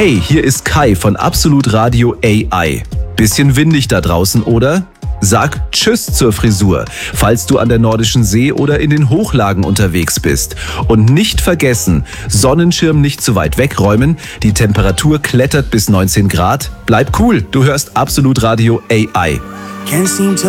Hey, hier ist Kai von Absolut Radio AI. Bisschen windig da draußen, oder? Sag Tschüss zur Frisur, falls du an der Nordischen See oder in den Hochlagen unterwegs bist. Und nicht vergessen, Sonnenschirm nicht zu weit wegräumen, die Temperatur klettert bis 19 Grad. Bleib cool, du hörst Absolut Radio AI. Can't seem to